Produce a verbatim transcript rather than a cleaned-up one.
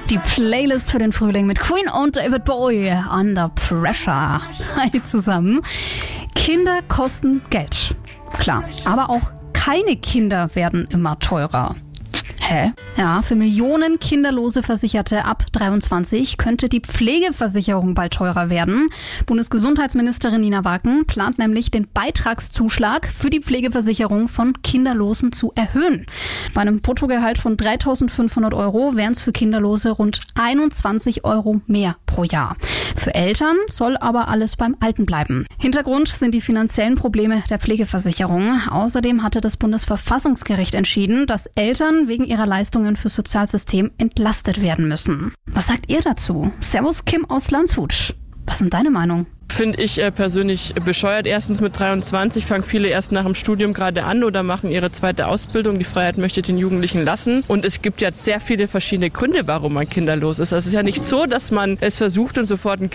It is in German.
Die Playlist für den Frühling mit Queen und David Bowie, Under Pressure. Hi zusammen. Kinder kosten Geld. Klar, aber auch keine Kinder werden immer teurer. Hä? Ja, für Millionen kinderlose Versicherte ab dreiundzwanzig könnte die Pflegeversicherung bald teurer werden. Bundesgesundheitsministerin Nina Wacken plant nämlich, den Beitragszuschlag für die Pflegeversicherung von Kinderlosen zu erhöhen. Bei einem Bruttogehalt von dreitausendfünfhundert Euro wären es für Kinderlose rund einundzwanzig Euro mehr pro Jahr. Für Eltern soll aber alles beim Alten bleiben. Hintergrund sind die finanziellen Probleme der Pflegeversicherung. Außerdem hatte das Bundesverfassungsgericht entschieden, dass Eltern wegen ihrer Leistungen fürs Sozialsystem entlastet werden müssen. Was sagt ihr dazu? Servus Kim aus Landshut. Was ist denn deine Meinung? Finde ich äh, persönlich bescheuert. Erstens mit dreiundzwanzig fangen viele erst nach dem Studium gerade an oder machen ihre zweite Ausbildung. Die Freiheit möchte den Jugendlichen lassen. Und es gibt jetzt sehr viele verschiedene Gründe, warum man kinderlos ist. Also es ist ja nicht so, dass man es versucht und sofort ein